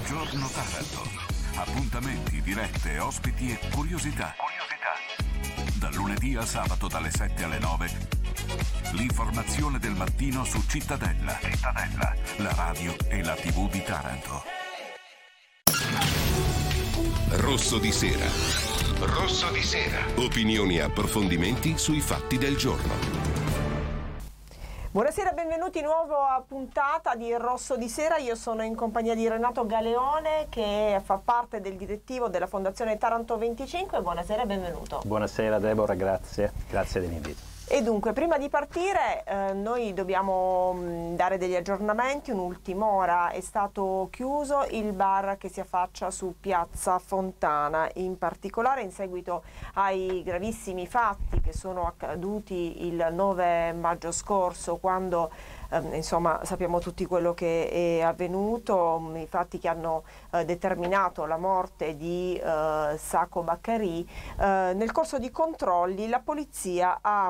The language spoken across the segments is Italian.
Buongiorno Taranto. Appuntamenti, dirette, ospiti e curiosità. Dal lunedì al sabato dalle 7 alle 9. L'informazione del mattino su Cittadella, la radio e la TV di Taranto. Rosso di sera. Rosso di sera. Opinioni e approfondimenti sui fatti del giorno. Buonasera, benvenuti, nuova puntata di Rosso di Sera. Io sono in compagnia di Renato Galeone, che fa parte del direttivo della Fondazione Taranto 25. Buonasera e benvenuto. Buonasera Deborah, grazie dell'invito. E dunque, prima di partire noi dobbiamo dare degli aggiornamenti. Un'ultima ora: è stato chiuso il bar che si affaccia su Piazza Fontana, in particolare in seguito ai gravissimi fatti che sono accaduti il 9 maggio scorso, quando insomma sappiamo tutti quello che è avvenuto, i fatti che hanno determinato la morte di Sacco Baccari. Nel corso di controlli la polizia ha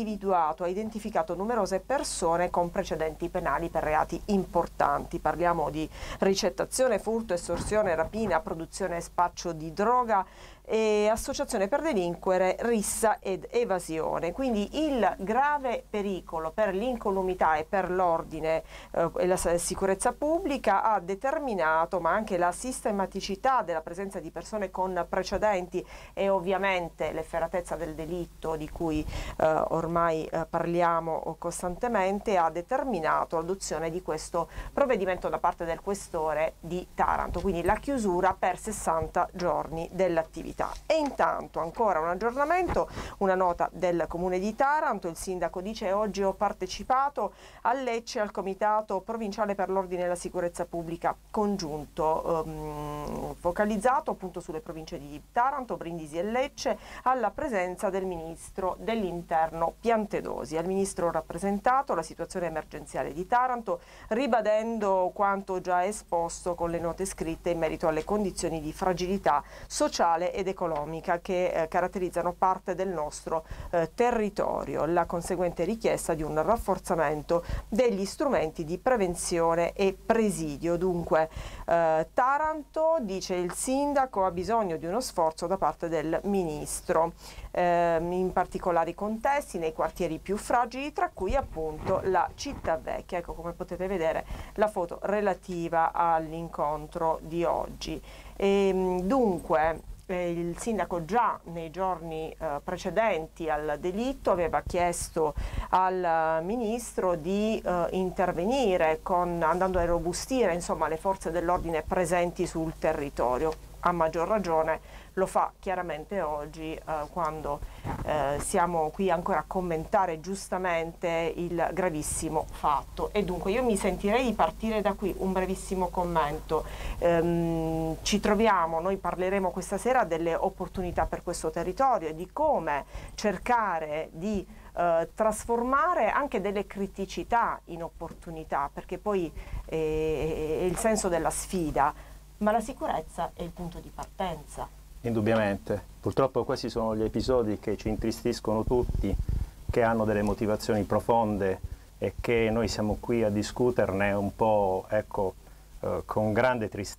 identificato numerose persone con precedenti penali per reati importanti. Parliamo di ricettazione, furto, estorsione, rapina, produzione e spaccio di droga e associazione per delinquere, rissa ed evasione. Quindi il grave pericolo per l'incolumità e per l'ordine e la sicurezza pubblica ha determinato, ma anche la sistematicità della presenza di persone con precedenti e ovviamente l'efferatezza del delitto di cui ormai parliamo costantemente, ha determinato l'adozione di questo provvedimento da parte del questore di Taranto, quindi la chiusura per 60 giorni dell'attività. E intanto ancora un aggiornamento, una nota del Comune di Taranto. Il sindaco dice: oggi ho partecipato a Lecce al Comitato Provinciale per l'Ordine e la Sicurezza Pubblica congiunto, focalizzato appunto sulle province di Taranto, Brindisi e Lecce, alla presenza del Ministro dell'Interno Piantedosi. Al Ministro ho rappresentato la situazione emergenziale di Taranto, ribadendo quanto già esposto con le note scritte in merito alle condizioni di fragilità sociale ed economica che caratterizzano parte del nostro territorio, la conseguente richiesta di un rafforzamento degli strumenti di prevenzione e presidio. Dunque Taranto, dice il sindaco, ha bisogno di uno sforzo da parte del Ministro, in particolari contesti, nei quartieri più fragili, tra cui appunto la Città Vecchia. Ecco, come potete vedere, la foto relativa all'incontro di oggi. Dunque il sindaco già nei giorni precedenti al delitto aveva chiesto al ministro di intervenire andando a irrobustire insomma le forze dell'ordine presenti sul territorio. A maggior ragione lo fa chiaramente oggi, quando siamo qui ancora a commentare giustamente il gravissimo fatto. E dunque io mi sentirei di partire da qui, un brevissimo commento. Ci troviamo, noi parleremo questa sera delle opportunità per questo territorio e di come cercare di trasformare anche delle criticità in opportunità, perché poi è il senso della sfida, ma la sicurezza è il punto di partenza. Indubbiamente. Purtroppo questi sono gli episodi che ci intristiscono tutti, che hanno delle motivazioni profonde e che noi siamo qui a discuterne un po', con grande tristezza.